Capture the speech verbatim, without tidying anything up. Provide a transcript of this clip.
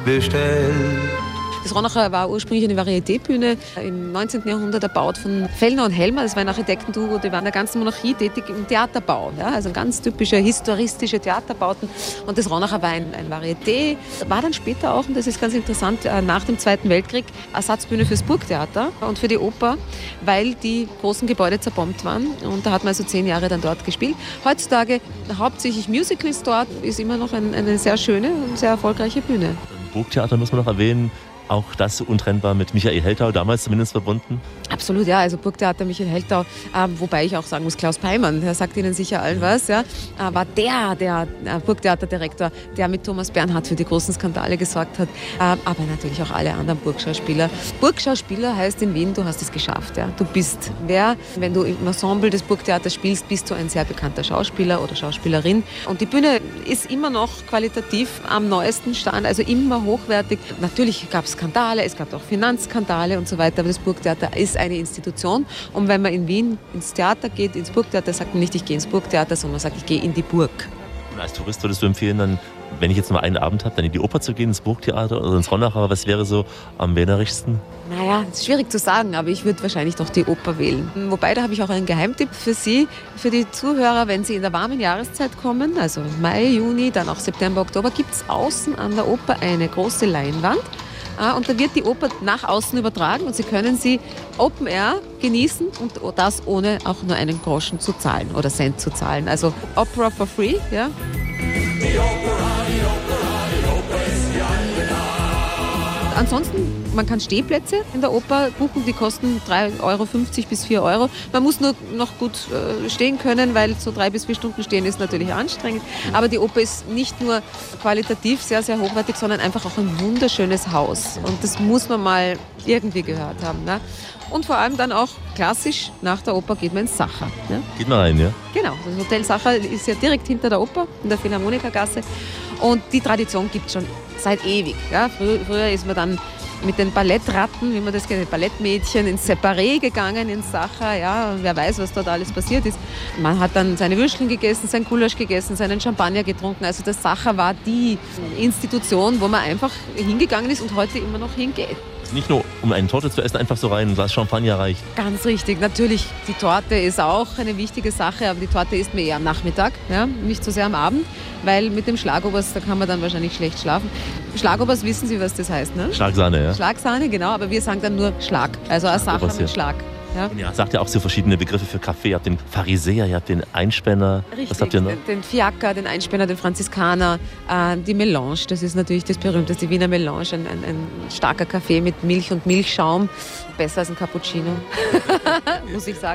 bestellt. Das Ronacher war ursprünglich eine Varieté-Bühne, im neunzehnten Jahrhundert erbaut von Fellner und Helmer. Das war ein Architektenduo, die waren in der ganzen Monarchie tätig im Theaterbau. Ja, also ganz typische historistische Theaterbauten. Und das Ronacher war ein, ein Varieté. War dann später auch, und das ist ganz interessant, nach dem Zweiten Weltkrieg Ersatzbühne fürs Burgtheater und für die Oper, weil die großen Gebäude zerbombt waren. Und da hat man also zehn Jahre dann dort gespielt. Heutzutage hauptsächlich Musicals dort, ist immer noch ein, eine sehr schöne und sehr erfolgreiche Bühne. Burgtheater muss man noch erwähnen. Auch das untrennbar mit Michael Heltau, damals zumindest verbunden? Absolut, ja. Also Burgtheater Michael Heltau, äh, wobei ich auch sagen muss, Klaus Peimann, der sagt Ihnen sicher allen was, ja, äh, war der, der äh, Burgtheaterdirektor, der mit Thomas Bernhard für die großen Skandale gesorgt hat. Äh, aber natürlich auch alle anderen Burgschauspieler. Burgschauspieler heißt in Wien, du hast es geschafft. Ja. Du bist wer, wenn du im Ensemble des Burgtheaters spielst, bist du ein sehr bekannter Schauspieler oder Schauspielerin. Und die Bühne ist immer noch qualitativ am neuesten Stand, also immer hochwertig. Natürlich gab es Skandale, es gab auch Finanzskandale und so weiter, aber das Burgtheater ist eine Institution. Und wenn man in Wien ins Theater geht, ins Burgtheater, sagt man nicht, ich gehe ins Burgtheater, sondern man sagt, ich gehe in die Burg. Und als Tourist würdest du empfehlen, dann, wenn ich jetzt mal einen Abend habe, dann in die Oper zu gehen, ins Burgtheater oder ins Ronacher? Was wäre so am wählerischsten? Naja, ist schwierig zu sagen, aber ich würde wahrscheinlich doch die Oper wählen. Wobei, da habe ich auch einen Geheimtipp für Sie, für die Zuhörer, wenn Sie in der warmen Jahreszeit kommen, also Mai, Juni, dann auch September, Oktober, gibt es außen an der Oper eine große Leinwand. Und da wird die Oper nach außen übertragen und Sie können sie Open Air genießen und das ohne auch nur einen Groschen zu zahlen oder Cent zu zahlen. Also Opera for free, ja. Die Opera, die Opera, die Oper ist ja ein Ansonsten, man kann Stehplätze in der Oper buchen, die kosten drei Euro fünfzig bis vier Euro. Man muss nur noch gut äh, stehen können, weil so drei bis vier Stunden stehen ist natürlich anstrengend. Aber die Oper ist nicht nur qualitativ sehr, sehr hochwertig, sondern einfach auch ein wunderschönes Haus. Und das muss man mal irgendwie gehört haben. Ne? Und vor allem dann auch klassisch, nach der Oper geht man ins Sacher. Ne? Geht man rein, ja? Genau, das Hotel Sacher ist ja direkt hinter der Oper, in der Philharmonikergasse. Und die Tradition gibt es schon seit ewig. Ja? Früher, früher ist man dann mit den Ballettratten, wie man das kennt, Ballettmädchen ins Separé gegangen, ins Sacher. Ja, wer weiß, was dort alles passiert ist. Man hat dann seine Würstchen gegessen, sein Gulasch gegessen, seinen Champagner getrunken. Also das Sacher war die Institution, wo man einfach hingegangen ist und heute immer noch hingeht. Nicht nur, um eine Torte zu essen, einfach so rein, ein Glas Champagner reicht. Ganz richtig. Natürlich, die Torte ist auch eine wichtige Sache, aber die Torte isst man eher am Nachmittag, ja? Nicht so sehr am Abend, weil mit dem Schlagobers, da kann man dann wahrscheinlich schlecht schlafen. Schlagobers, wissen Sie, was das heißt, ne? Schlagsahne, ja. Schlagsahne, genau, aber wir sagen dann nur Schlag, also ein Sacher mit Schlag. Ja. Und ihr sagt ja auch so verschiedene Begriffe für Kaffee. Ihr habt den Pharisäer, ihr habt den Einspänner. Richtig, was habt ihr noch? Den, den Fiaker, den Einspänner, den Franziskaner, äh, die Melange, das ist natürlich das berühmteste, die Wiener Melange, ein, ein, ein starker Kaffee mit Milch und Milchschaum. Besser als ein Cappuccino, muss ich sagen.